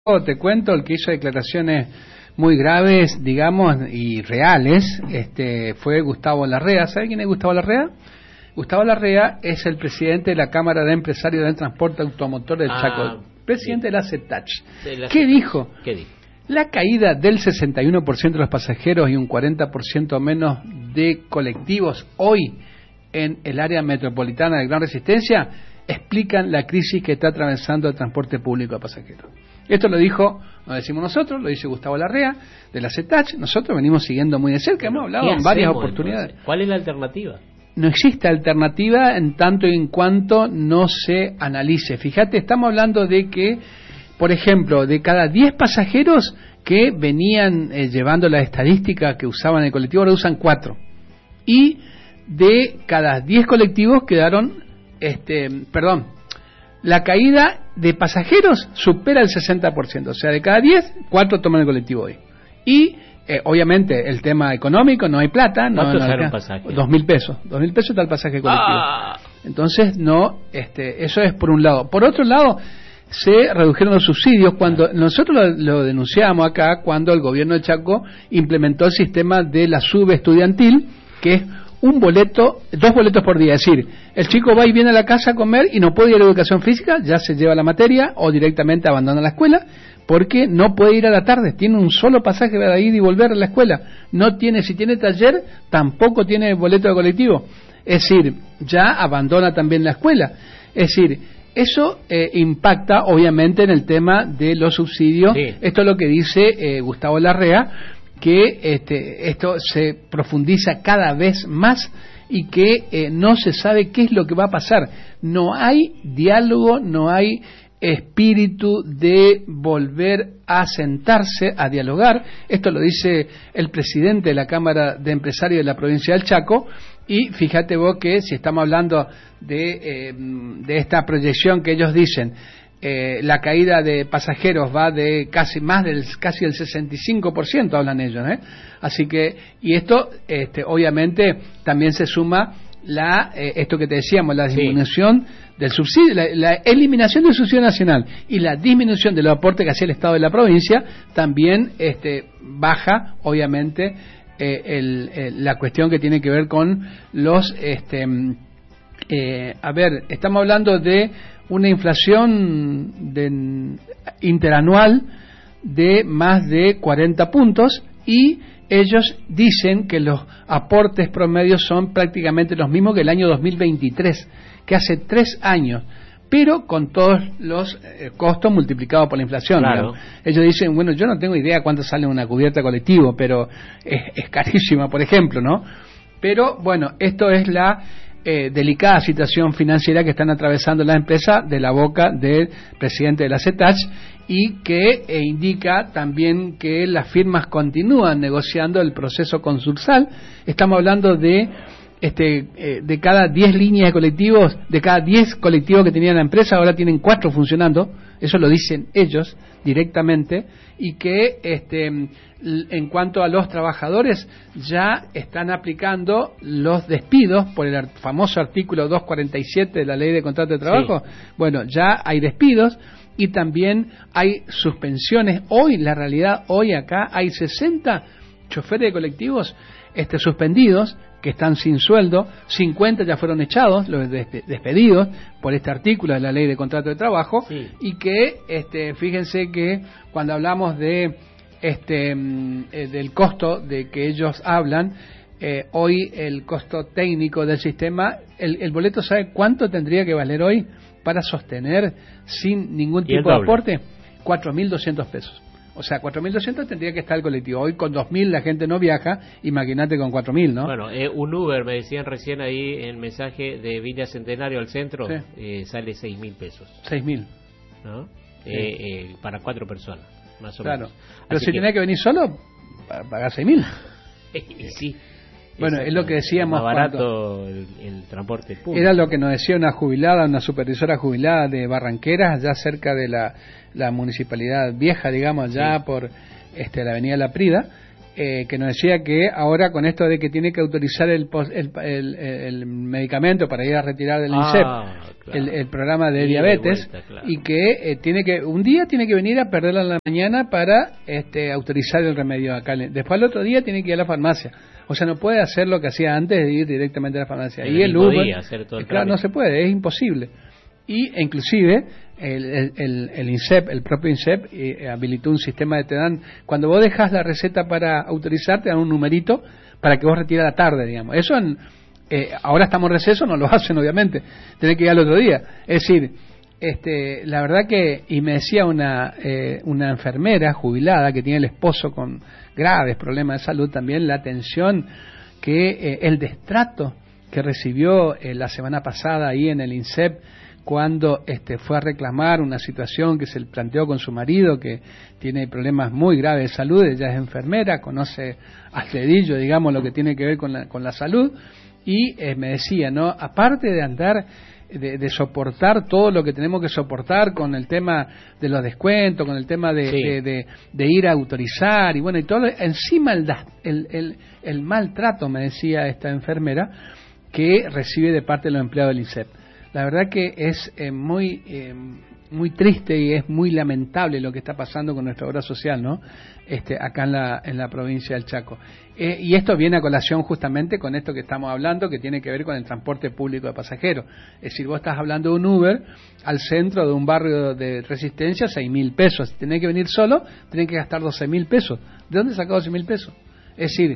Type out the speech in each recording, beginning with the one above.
Te cuento, el que hizo declaraciones muy graves, digamos, y reales, fue Gustavo Larrea. ¿Sabe quién es Gustavo Larrea? Gustavo Larrea es el presidente de la Cámara de Empresarios del Transporte Automotor del Chaco, presidente de la CETACH. ¿Qué dijo? La caída del 61% de los pasajeros y un 40% menos de colectivos hoy en el área metropolitana de Gran Resistencia explican la crisis que está atravesando el transporte público de pasajeros. Esto lo dijo, no decimos nosotros, lo dice Gustavo Larrea de la CETACH. Nosotros venimos siguiendo muy de cerca, hemos hablado en varias oportunidades. Entonces, ¿cuál es la alternativa? No existe alternativa en tanto y en cuanto no se analice. Fíjate, estamos hablando de que, por ejemplo, de cada 10 pasajeros que venían llevando la estadística que usaban el colectivo, ahora usan 4. Y de cada 10 colectivos quedaron, la caída de pasajeros supera el 60%. O sea, de cada 10, 4 toman el colectivo hoy. Y obviamente el tema económico, no hay plata. ¿Cuánto sale un pasaje? 2.000 pesos. 2.000 pesos está el pasaje colectivo. Entonces, eso es por un lado. Por otro lado, se redujeron los subsidios cuando nosotros lo denunciamos acá, cuando el gobierno de Chaco implementó el sistema de la sub estudiantil, que es un boleto, 2 boletos por día. Es decir, el chico va y viene a la casa a comer y no puede ir a educación física, ya se lleva la materia o directamente abandona la escuela porque no puede ir a la tarde. Tiene un solo pasaje para ir y volver a la escuela. No tiene, si tiene taller, tampoco tiene boleto de colectivo. Es decir, ya abandona también la escuela. Es decir, eso impacta obviamente en el tema de los subsidios. Sí. Esto es lo que dice Gustavo Larrea, que esto se profundiza cada vez más y que no se sabe qué es lo que va a pasar. No hay diálogo, no hay espíritu de volver a sentarse a dialogar. Esto lo dice el presidente de la Cámara de Empresarios de la provincia del Chaco. Y fíjate vos que si estamos hablando de esta proyección que ellos dicen, la caída de pasajeros va de casi el 65%, hablan ellos, así que, y esto obviamente también se suma esto que te decíamos, la disminución del subsidio, la eliminación del subsidio nacional y la disminución de los aportes que hacía el Estado de la provincia, también baja obviamente la cuestión que tiene que ver con los estamos hablando de una inflación interanual de más de 40 puntos y ellos dicen que los aportes promedios son prácticamente los mismos que el año 2023, que hace 3 años, pero con todos los costos multiplicados por la inflación. Claro. Ellos dicen, bueno, yo no tengo idea cuánto sale una cubierta colectivo, pero es carísima, por ejemplo, ¿no? Pero bueno, esto es la delicada situación financiera que están atravesando las empresas de la boca del presidente de la CETACH y que indica también que las firmas continúan negociando el proceso concursal. Estamos hablando de cada 10 líneas de colectivos, de cada 10 colectivos que tenía la empresa, ahora tienen 4 funcionando. Eso lo dicen ellos directamente, y que en cuanto a los trabajadores ya están aplicando los despidos por el famoso artículo 247 de la Ley de Contrato de Trabajo. Sí. Bueno, ya hay despidos y también hay suspensiones. Hoy, la realidad, hoy acá hay 60 choferes de colectivos suspendidos, que están sin sueldo, 50 ya fueron echados, los despedidos por este artículo de la Ley de Contrato de Trabajo. Sí. Y que fíjense que cuando hablamos de del costo de que ellos hablan, hoy el costo técnico del sistema, el boleto, ¿sabe cuánto tendría que valer hoy para sostener sin ningún tipo de aporte? 4.200 pesos. O sea, 4.200 tendría que estar el colectivo. Hoy con 2.000 la gente no viaja, imagínate con 4.000, ¿no? Bueno, un Uber, me decían recién ahí en el mensaje de Villa Centenario al centro, sí. Sale 6.000 pesos. 6.000. ¿No? Sí. Para 4 personas, más o menos. Claro, pero si tenés que venir solo, pagar 6.000. Sí. Bueno, es lo que decíamos. Más barato el transporte público. Era lo que nos decía una jubilada, una supervisora jubilada de Barranqueras, ya cerca de la municipalidad vieja, digamos, allá por la avenida La Prida, que nos decía que ahora con esto de que tiene que autorizar el medicamento para ir a retirar del INSEP, claro, el programa de diabetes, de vuelta, claro, y que un día tiene que venir a perderla en la mañana para autorizar el remedio acá. Después al otro día tiene que ir a la farmacia. O sea, no puede hacer lo que hacía antes de ir directamente a la farmacia. Y el Uber, claro, no se puede, es imposible. Y inclusive el INSEP, el propio INSEP, habilitó un sistema de te dan, cuando vos dejas la receta para autorizar, te dan un numerito para que vos retires a la tarde, digamos. Eso ahora estamos en receso, no lo hacen obviamente, tenés que ir al otro día. Es decir, la verdad que, y me decía una enfermera jubilada que tiene el esposo con graves problemas de salud también, la atención que el destrato que recibió la semana pasada ahí en el INSEP cuando fue a reclamar una situación que se planteó con su marido, que tiene problemas muy graves de salud. Ella es enfermera, conoce al dedillo, digamos, lo que tiene que ver con la salud, y me decía, ¿no? Aparte de andar, de soportar todo lo que tenemos que soportar con el tema de los descuentos, con el tema de ir a autorizar, y bueno, y todo, encima el maltrato, me decía esta enfermera, que recibe de parte de los empleados del INSEP. La verdad que es muy triste y es muy lamentable lo que está pasando con nuestra obra social, ¿no? Acá en la provincia del Chaco. Y esto viene a colación justamente con esto que estamos hablando, que tiene que ver con el transporte público de pasajeros. Es decir, vos estás hablando de un Uber al centro de un barrio de Resistencia, 6.000 pesos. Si tenés que venir solo, tenés que gastar 12.000 pesos. ¿De dónde sacó 12.000 pesos? Es decir,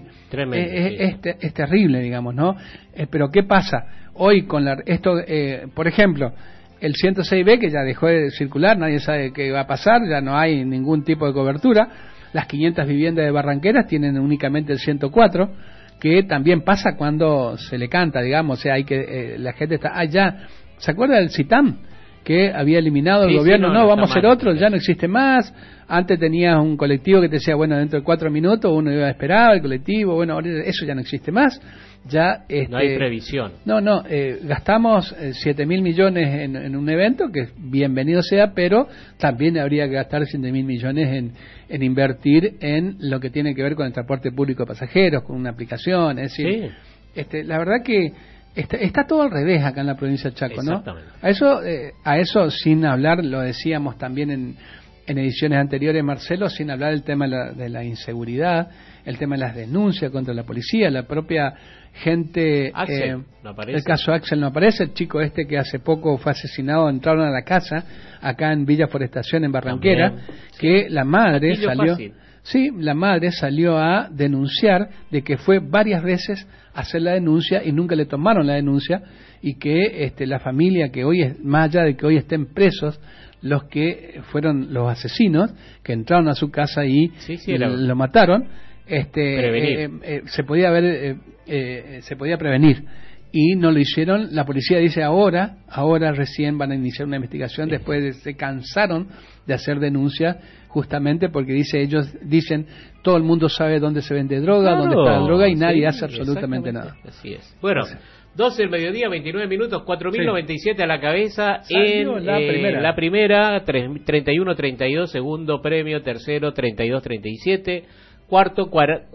es terrible, digamos, ¿no? Pero ¿qué pasa? Hoy con por ejemplo, el 106B, que ya dejó de circular, nadie sabe qué va a pasar, ya no hay ningún tipo de cobertura. Las 500 viviendas de Barranqueras tienen únicamente el 104, que también pasa cuando se le canta, digamos, o sea, la gente está allá. ¿Se acuerda del CITAM? Que había eliminado el gobierno, no, vamos a hacer otro, ya no existe más. Antes tenías un colectivo que te decía, bueno, dentro de 4 minutos uno iba a esperar el colectivo, bueno, ahora eso ya no existe más. Ya no hay previsión. Gastamos 7.000 millones en un evento, que bienvenido sea, pero también habría que gastar 7.000 millones en invertir en lo que tiene que ver con el transporte público de pasajeros, con una aplicación, es decir, la verdad que está todo al revés acá en la provincia del Chaco, ¿no? A eso sin hablar, lo decíamos también en ediciones anteriores, Marcelo, sin hablar del tema de la inseguridad, el tema de las denuncias contra la policía, la propia gente. Axel no aparece. El caso Axel no aparece, el chico que hace poco fue asesinado, entraron a la casa acá en Villa Forestación, en Barranquera, también, que la madre salió. Fácil. Sí, la madre salió a denunciar de que fue varias veces a hacer la denuncia y nunca le tomaron la denuncia, y que la familia, que hoy es, más allá de que hoy estén presos los que fueron los asesinos que entraron a su casa y lo mataron, se podía prevenir y no lo hicieron. La policía dice ahora recién van a iniciar una investigación, después de se cansaron de hacer denuncias, justamente porque ellos dicen todo el mundo sabe dónde se vende droga, dónde está la droga, y nadie hace absolutamente nada. Así es. Bueno, 12 del mediodía, 29 minutos, 4.097 a la cabeza. Salió en la primera 31-32, segundo premio, tercero 32-37, cuarto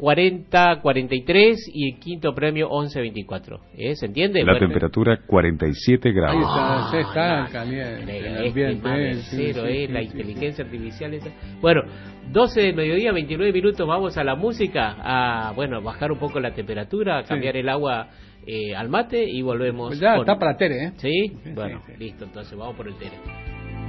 40-43 y quinto premio 11-24. ¿Se entiende? La temperatura 47 grados. Ahí está caliente. La inteligencia artificial esa. Bueno, 12 del mediodía, 29 minutos, vamos a la música, a bajar un poco la temperatura, a cambiar el agua al mate y volvemos. Pues ya está para Tere, ¿eh? ¿Sí? Bueno, listo, entonces vamos por el Tere.